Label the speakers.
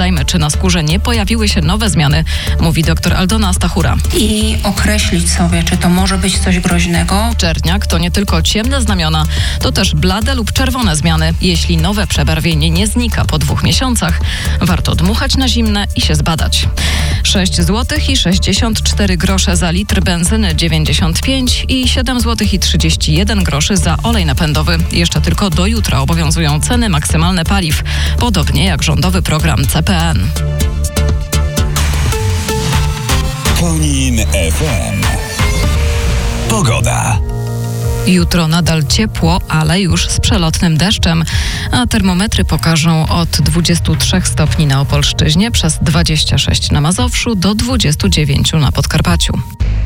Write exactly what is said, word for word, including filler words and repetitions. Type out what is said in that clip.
Speaker 1: Sprawdzajmy, czy na skórze nie pojawiły się nowe zmiany, mówi dr Aldona Stachura.
Speaker 2: I określić sobie, czy to może być coś groźnego.
Speaker 1: Czerniak to nie tylko ciemne znamiona, to też blade lub czerwone zmiany. Jeśli nowe przebarwienie nie znika po dwóch miesiącach, warto dmuchać na zimne i się zbadać. sześć złotych i sześćdziesiąt cztery grosze za litr benzyny dziewięćdziesiąt pięć i siedem złotych i trzydzieści jeden groszy za olej napędowy. Jeszcze tylko do jutra obowiązują ceny maksymalne paliw, podobnie jak rządowy program C P N.
Speaker 3: Konin F M. Pogoda.
Speaker 1: Jutro nadal ciepło, ale już z przelotnym deszczem, a termometry pokażą od dwudziestu trzech stopni na Opolszczyźnie, przez dwadzieścia sześć na Mazowszu do dwudziestu dziewięciu na Podkarpaciu.